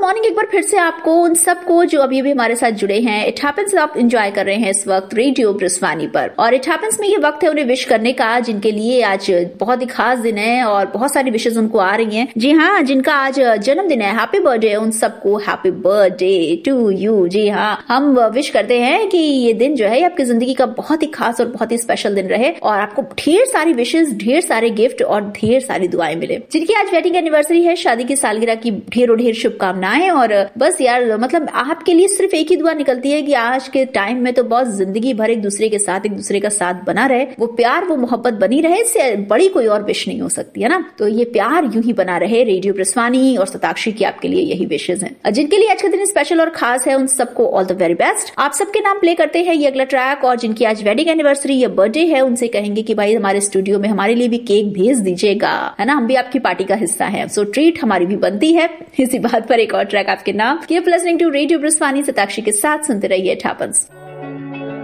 Morning एक बार फिर से आपको उन सबको जो अभी भी हमारे साथ जुड़े हैं इट हैपेंस आप एंजॉय कर रहे हैं इस वक्त रेडियो ब्रिस्वानी पर। और इट हैपेंस में ये वक्त है उन्हें विश करने का जिनके लिए आज बहुत ही खास दिन है और बहुत सारी विशेष उनको आ रही हैं। जी हाँ, जिनका आज जन्मदिन है, हैप्पी बर्थडे उन सबको, हैप्पी बर्थडे टू यू। जी हाँ, हम विश करते हैं कि ये दिन जो है आपकी जिंदगी का बहुत ही खास और बहुत ही स्पेशल दिन रहे और आपको ढेर सारी विशेष, ढेर सारे गिफ्ट और ढेर सारी दुआएं मिले। जिनकी आज वेडिंग एनिवर्सरी है, शादी की सालगिरह की ढेरों ढेर शुभकामनाएं। और बस यार मतलब आपके लिए सिर्फ एक ही दुआ निकलती है कि आज के टाइम में तो बहुत जिंदगी भर एक दूसरे के साथ, एक दूसरे का साथ बना रहे, वो प्यार वो मोहब्बत बनी रहे, इससे बड़ी कोई और विश नहीं हो सकती है ना। तो ये प्यार यूं ही बना रहे। रेडियो ब्रिस्वानी और शताक्षी की आपके लिए यही विशेष है। जिनके लिए आज का दिन स्पेशल और खास है उन सबको ऑल द वेरी बेस्ट। आप सबके नाम प्ले करते हैं ये अगला ट्रैक और जिनकी आज वेडिंग एनिवर्सरी या बर्थडे है उनसे कहेंगे कि भाई हमारे स्टूडियो में हमारे लिए भी केक भेज दीजिएगा, है ना, हम भी आपकी पार्टी का हिस्सा है। सो ट्रीट हमारी भी बनती है। इसी बात पर एक और ट्रैक आपके नाम। Keep listening to radio ब्रिस्वानी, Shatakshi के साथ सुनते रहिए इट हैपेंस।